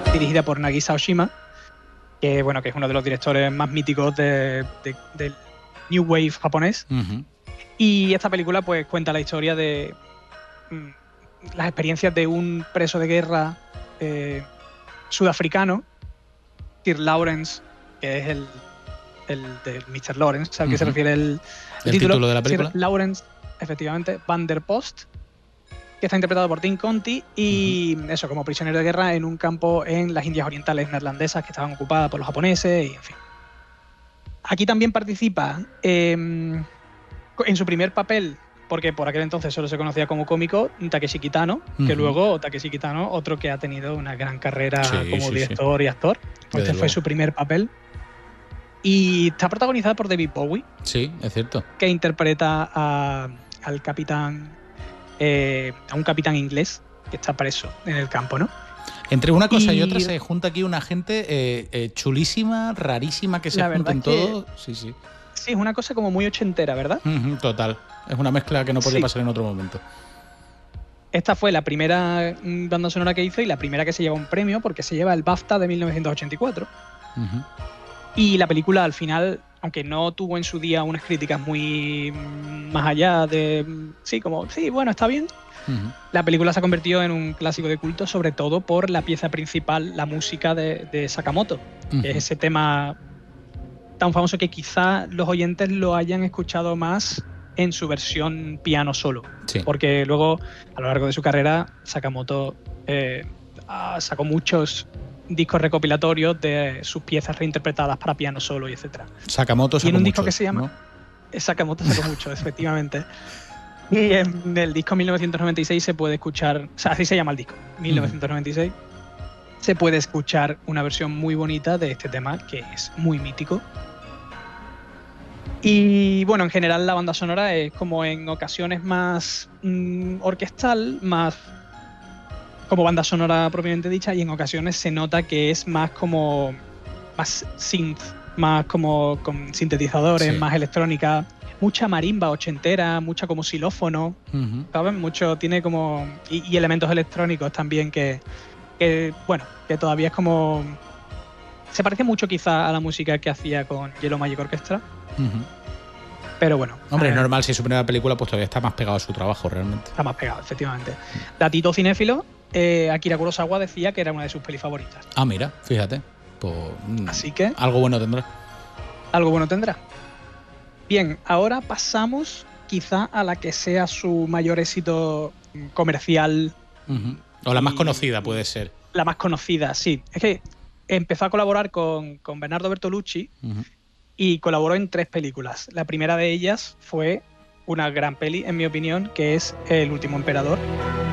dirigida por Nagisa Oshima, que bueno, que es uno de los directores más míticos del New Wave japonés. Uh-huh. Y esta película pues cuenta la historia de las experiencias de un preso de guerra sudafricano, Sir Lawrence, que es el del Mr. Lawrence, al que se refiere el título de la película. Sir Lawrence, efectivamente, Van der Post, que está interpretado por Tim Conti, y eso, como prisionero de guerra en un campo en las Indias Orientales neerlandesas que estaban ocupadas por los japoneses, y en fin. Aquí también participa en su primer papel, porque por aquel entonces solo se conocía como cómico, Takeshi Kitano, que luego Takeshi Kitano, otro que ha tenido una gran carrera como director y actor. Pues este fue su primer papel. Y está protagonizada por David Bowie. Sí, es cierto. Que interpreta al capitán, a un capitán inglés que está preso en el campo, ¿no? Entre una cosa y otra se junta aquí una gente chulísima, rarísima, que se junta en todo. Sí, sí. Sí, es una cosa como muy ochentera, ¿verdad? Total. Es una mezcla que no podía pasar en otro momento. Esta fue la primera banda sonora que hizo y la primera que se lleva un premio, porque se lleva el BAFTA de 1984. Y la película al final, aunque no tuvo en su día unas críticas muy más allá de... Sí, bueno, está bien. La película se ha convertido en un clásico de culto, sobre todo por la pieza principal, la música de Sakamoto, que es ese tema tan famoso que quizá los oyentes lo hayan escuchado más en su versión piano solo. Sí. Porque luego, a lo largo de su carrera, Sakamoto sacó muchos discos recopilatorios de sus piezas reinterpretadas para piano solo y etc. Sakamoto sacó mucho. Y en un disco que se llama... ¿no? Sakamoto sacó mucho, efectivamente. Y en el disco 1996 se puede escuchar... O sea, así se llama el disco, 1996. Se puede escuchar una versión muy bonita de este tema, que es muy mítico. Y bueno, en general la banda sonora es como en ocasiones más orquestal, más como banda sonora propiamente dicha, y en ocasiones se nota que es más como más synth, más como con sintetizadores, más electrónica, mucha marimba ochentera, mucha como xilófono, ¿sabes? Mucho tiene como... Y elementos electrónicos también que bueno, que todavía es como... Se parece mucho quizá a la música que hacía con Yellow Magic Orchestra. Pero bueno. Hombre, es normal, si es su primera película, pues todavía está más pegado a su trabajo, realmente. Está más pegado, efectivamente. Datito cinéfilo, Akira Kurosawa decía que era una de sus pelis favoritas. Ah, mira, fíjate. Pues, así que... Algo bueno tendrá. Algo bueno tendrá. Bien, ahora pasamos quizá a la que sea su mayor éxito comercial. O la más conocida, puede ser. La más conocida, sí. Es que empezó a colaborar con Bernardo Bertolucci y colaboró en 3 películas. La primera de ellas fue una gran peli, en mi opinión, que es El último emperador.